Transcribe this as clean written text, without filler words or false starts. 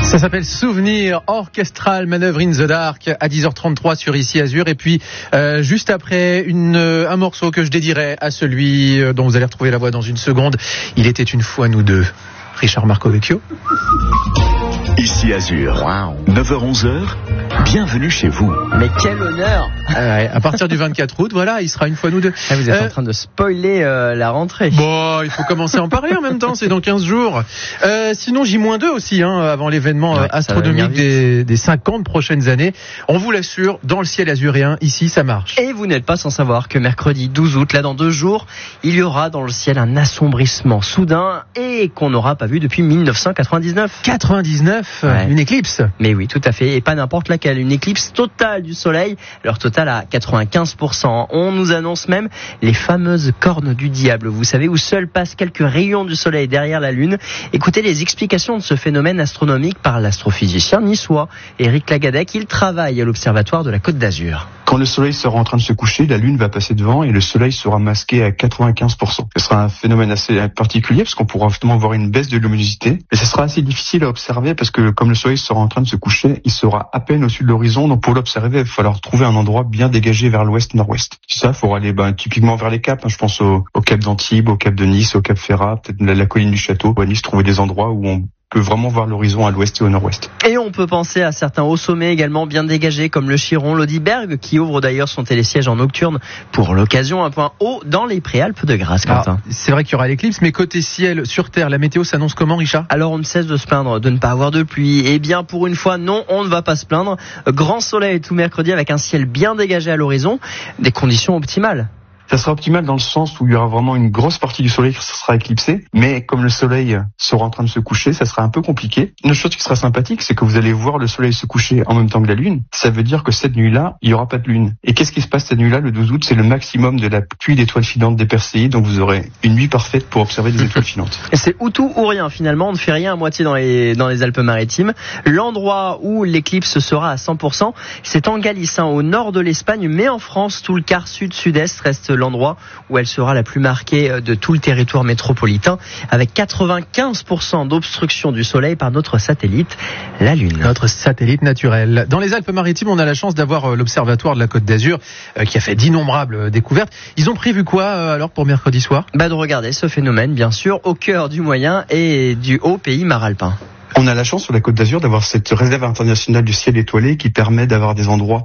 Ça s'appelle Souvenir orchestral, manœuvre in the dark à 10h33 sur Ici Azur. Et puis juste après un morceau que je dédierai à celui dont vous allez retrouver la voix dans une seconde. Il était une fois nous deux. Richard Marcovecchio. Ici Azur, 9h-11h, bienvenue chez vous. Mais quel honneur! À partir du 24 août, voilà, il sera une fois nous deux. Vous êtes en train de spoiler la rentrée. Bon, il faut commencer à en parler en même temps, c'est dans 15 jours. Sinon, J-2 aussi, avant l'événement astronomique des 50 prochaines années. On vous l'assure, dans le ciel azuréen, ici, ça marche. Et vous n'êtes pas sans savoir que mercredi 12 août, là dans 2 jours, il y aura dans le ciel un assombrissement soudain et qu'on n'aura pas vu depuis 1999. 99, une éclipse. Mais oui, tout à fait, et pas n'importe laquelle, une éclipse totale du soleil, alors totale à 95%. On nous annonce même les fameuses cornes du diable, vous savez, où seuls passent quelques rayons du soleil derrière la lune. Écoutez les explications de ce phénomène astronomique par l'astrophysicien niçois Éric Lagadec. Il travaille à l'Observatoire de la Côte d'Azur. Quand le soleil sera en train de se coucher, la lune va passer devant et le soleil sera masqué à 95%. Ce sera un phénomène assez particulier parce qu'on pourra justement voir une baisse de luminosité. Et ce sera assez difficile à observer parce que comme le soleil sera en train de se coucher, il sera à peine au-dessus de l'horizon. Donc pour l'observer, il va falloir trouver un endroit bien dégagé vers l'ouest-nord-ouest. Ça, il faudra aller typiquement vers les caps. Je pense au cap d'Antibes, au cap de Nice, au cap Ferrat, peut-être la colline du Château. À Nice, trouver des endroits où on peut vraiment voir l'horizon à l'ouest et au nord-ouest. Et on peut penser à certains hauts sommets également bien dégagés comme le Chiron, l'Audiberg, qui ouvre d'ailleurs son télésiège en nocturne pour l'occasion, un point haut dans les Préalpes de Grasse, Quentin. C'est vrai qu'il y aura l'éclipse, mais côté ciel, sur Terre, la météo s'annonce comment, Richard ? Alors on ne cesse de se plaindre de ne pas avoir de pluie. Eh bien pour une fois, non, on ne va pas se plaindre. Grand soleil tout mercredi avec un ciel bien dégagé à l'horizon, des conditions optimales. Ça sera optimal dans le sens où il y aura vraiment une grosse partie du soleil qui sera éclipsée, mais comme le soleil sera en train de se coucher, ça sera un peu compliqué. Une chose qui sera sympathique, c'est que vous allez voir le soleil se coucher en même temps que la lune. Ça veut dire que cette nuit-là, il n'y aura pas de lune. Et qu'est-ce qui se passe cette nuit-là, le 12 août? C'est le maximum de la pluie d'étoiles filantes des Perséides, donc vous aurez une nuit parfaite pour observer des étoiles filantes. Et c'est ou tout ou rien finalement, on ne fait rien à moitié dans les Alpes-Maritimes. L'endroit où l'éclipse sera à 100%, c'est en Galice, au nord de l'Espagne, mais en France, tout le quart sud-sud-est reste l'endroit où elle sera la plus marquée de tout le territoire métropolitain, avec 95% d'obstruction du soleil par notre satellite, la Lune. Notre satellite naturel. Dans les Alpes-Maritimes, on a la chance d'avoir l'Observatoire de la Côte d'Azur qui a fait d'innombrables découvertes. Ils ont prévu quoi alors pour mercredi soir ? De regarder ce phénomène, bien sûr, au cœur du moyen et du haut pays maralpin. On a la chance sur la Côte d'Azur d'avoir cette réserve internationale du ciel étoilé qui permet d'avoir des endroits